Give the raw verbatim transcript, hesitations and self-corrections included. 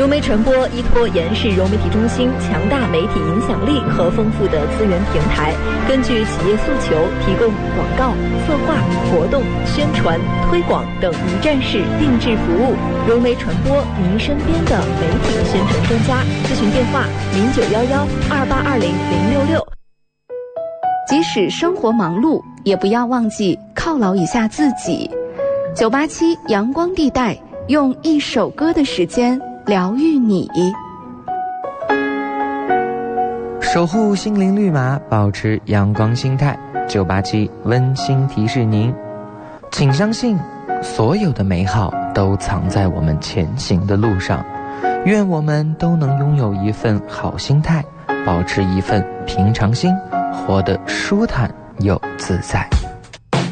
融媒传播依托延世融媒体中心强大媒体影响力和丰富的资源平台，根据企业诉求提供广告、策划、活动、宣传、推广等一站式定制服务。融媒传播，您身边的媒体宣传专家。咨询电话：零九幺幺二八二零零六六。 即使生活忙碌，也不要忘记犒劳一下自己。九八七阳光地带，用一首歌的时间疗愈你。 守护心灵绿码，保持阳光心态。九八七温馨提示您，请相信所有的美好都藏在我们前行的路上。愿我们都能拥有一份好心态，保持一份平常心，活得舒坦又自在。